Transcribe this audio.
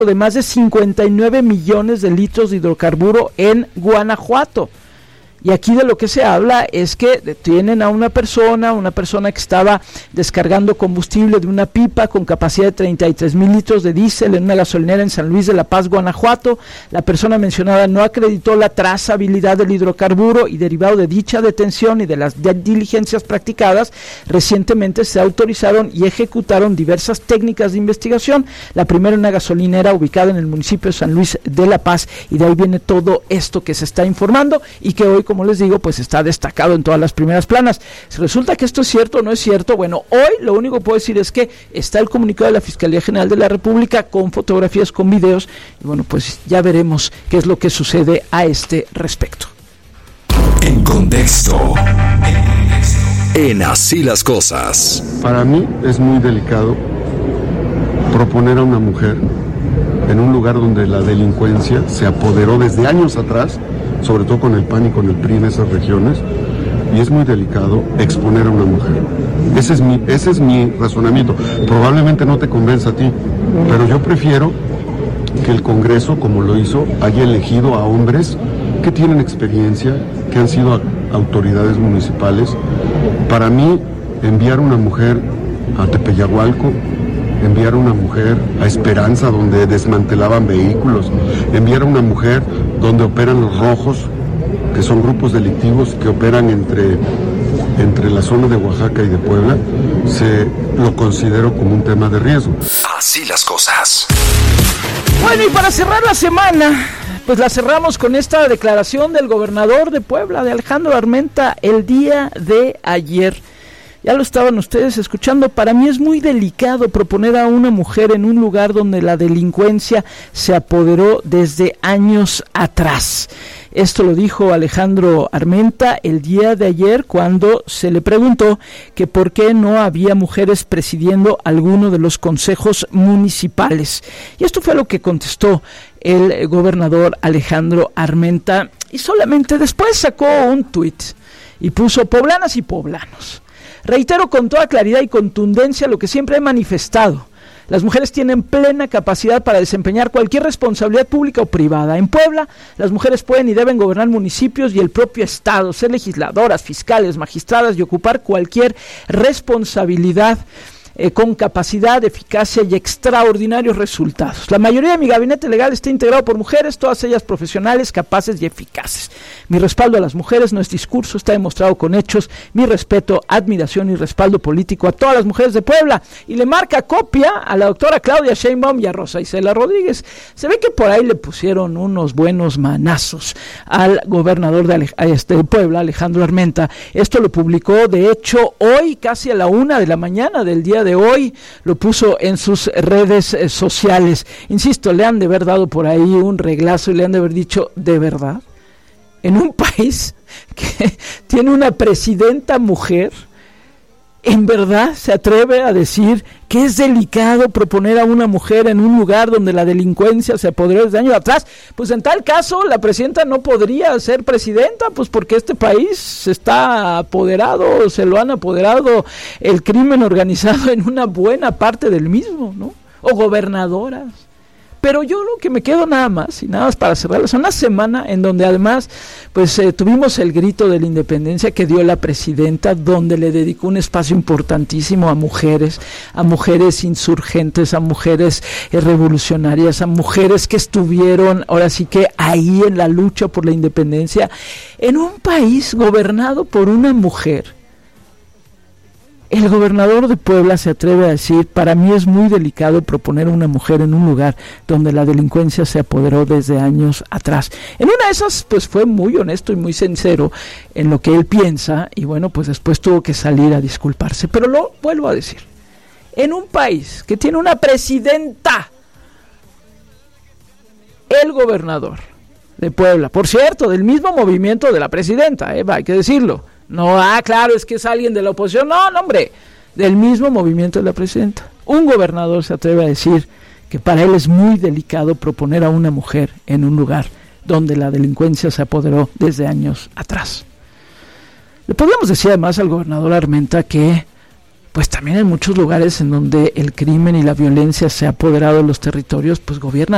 de más de 59 millones de litros de hidrocarburo en Guanajuato. Y aquí de lo que se habla es que detienen a una persona que estaba descargando combustible de una pipa con capacidad de 33,000 litros de diésel en una gasolinera en San Luis de la Paz, Guanajuato. La persona mencionada no acreditó la trazabilidad del hidrocarburo y derivado de dicha detención y de las diligencias practicadas, recientemente se autorizaron y ejecutaron diversas técnicas de investigación. La primera en una gasolinera ubicada en el municipio de San Luis de la Paz, y de ahí viene todo esto que se está informando y que hoy, como les digo, pues está destacado en todas las primeras planas. Si resulta que esto es cierto o no es cierto, bueno, hoy lo único que puedo decir es que está el comunicado de la Fiscalía General de la República con fotografías, con videos, y bueno, pues ya veremos qué es lo que sucede a este respecto. En contexto. En Así las Cosas. Para mí es muy delicado proponer a una mujer en un lugar donde la delincuencia se apoderó desde años atrás, sobre todo con el PAN y con el PRI en esas regiones, y es muy delicado exponer a una mujer. Ese es mi razonamiento. Probablemente no te convenza a ti, pero yo prefiero que el Congreso, como lo hizo, haya elegido a hombres que tienen experiencia, que han sido autoridades municipales. Para mí, enviar una mujer a Tepeyagualco, enviar a una mujer a Esperanza, donde desmantelaban vehículos, enviar a una mujer donde operan los rojos, que son grupos delictivos que operan entre la zona de Oaxaca y de Puebla, lo considero como un tema de riesgo. Así las cosas. Bueno, y para cerrar la semana, pues la cerramos con esta declaración del gobernador de Puebla, de Alejandro Armenta, el día de ayer. Ya lo estaban ustedes escuchando. Para mí es muy delicado proponer a una mujer en un lugar donde la delincuencia se apoderó desde años atrás. Esto lo dijo Alejandro Armenta el día de ayer cuando se le preguntó que por qué no había mujeres presidiendo alguno de los consejos municipales. Y esto fue lo que contestó el gobernador Alejandro Armenta, y solamente después sacó un tuit y puso: poblanas y poblanos, reitero con toda claridad y contundencia lo que siempre he manifestado. Las mujeres tienen plena capacidad para desempeñar cualquier responsabilidad pública o privada. En Puebla, las mujeres pueden y deben gobernar municipios y el propio estado, ser legisladoras, fiscales, magistradas y ocupar cualquier responsabilidad con capacidad, eficacia y extraordinarios resultados. La mayoría de mi gabinete legal está integrado por mujeres, todas ellas profesionales, capaces y eficaces. Mi respaldo a las mujeres no es discurso, está demostrado con hechos. Mi respeto, admiración y respaldo político a todas las mujeres de Puebla. Y le marca copia a la doctora Claudia Sheinbaum y a Rosa Isela Rodríguez. Se ve que por ahí le pusieron unos buenos manazos al gobernador de Puebla, Alejandro Armenta. Esto lo publicó, de hecho, hoy casi a la 1 de la mañana del día de hoy, lo puso en sus redes sociales. Insisto, le han de haber dado por ahí un reglazo y le han de haber dicho: ¿de verdad? En un país que tiene una presidenta mujer, ¿en verdad se atreve a decir que es delicado proponer a una mujer en un lugar donde la delincuencia se apoderó desde años atrás? Pues en tal caso la presidenta no podría ser presidenta, pues porque este país está apoderado, se lo han apoderado el crimen organizado en una buena parte del mismo, ¿no? O gobernadoras. Pero yo lo que me quedo nada más para cerrarlo, es una semana en donde además pues tuvimos el grito de la independencia que dio la presidenta, donde le dedicó un espacio importantísimo a mujeres insurgentes, a mujeres revolucionarias, a mujeres que estuvieron ahora sí que ahí en la lucha por la independencia, en un país gobernado por una mujer. El gobernador de Puebla se atreve a decir: para mí es muy delicado proponer a una mujer en un lugar donde la delincuencia se apoderó desde años atrás. En una de esas, pues fue muy honesto y muy sincero en lo que él piensa, y bueno, pues después tuvo que salir a disculparse. Pero lo vuelvo a decir, en un país que tiene una presidenta, el gobernador de Puebla, por cierto, del mismo movimiento de la presidenta, hay que decirlo. No, claro, es que es alguien de la oposición. No, hombre, del mismo movimiento de la presidenta. Un gobernador se atreve a decir que para él es muy delicado proponer a una mujer en un lugar donde la delincuencia se apoderó desde años atrás. Le podríamos decir además al gobernador Armenta que pues también en muchos lugares en donde el crimen y la violencia se ha apoderado de los territorios, pues gobierna